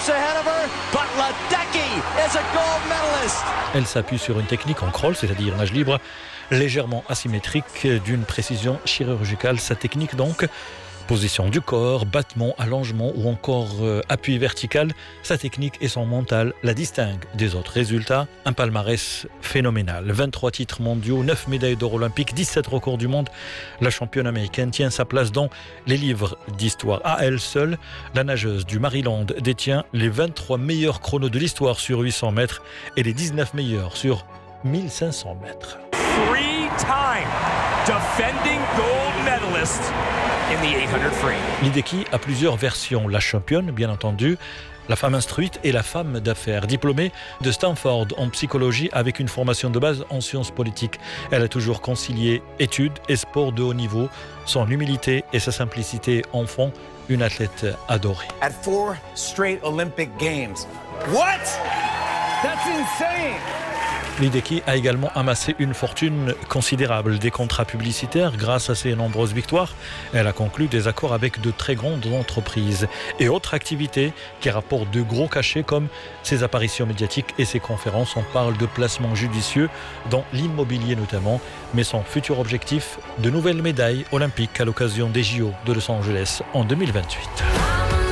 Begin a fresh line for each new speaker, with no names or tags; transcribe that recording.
ahead of her, but Ledecky is a gold medalist.
Elle s'appuie sur une technique en crawl, c'est-à-dire nage libre, légèrement asymétrique, d'une précision chirurgicale. Sa technique donc, position du corps, battement, allongement ou encore appui vertical, sa technique et son mental la distinguent des autres. Résultat, un palmarès phénoménal. 23 titres mondiaux, 9 médailles d'or olympiques, 17 records du monde. La championne américaine tient sa place dans les livres d'histoire. À elle seule, la nageuse du Maryland détient les 23 meilleurs chronos de l'histoire sur 800 mètres et les 19 meilleurs sur 1500 mètres.
Three-time defending gold medalist in the 800 free.
Ledecky a plusieurs versions. La championne, bien entendu, la femme instruite et la femme d'affaires. Diplômée de Stanford en psychologie avec une formation de base en sciences politiques. Elle a toujours concilié études et sport de haut niveau. Son humilité et sa simplicité en font une athlète adorée.
At 4 straight Olympic Games. What? That's insane!
Ledecky a également amassé une fortune considérable, des contrats publicitaires grâce à ses nombreuses victoires. Elle a conclu des accords avec de très grandes entreprises et autres activités qui rapportent de gros cachets comme ses apparitions médiatiques et ses conférences. On parle de placements judicieux dans l'immobilier notamment, mais son futur objectif, de nouvelles médailles olympiques à l'occasion des JO de Los Angeles en 2028.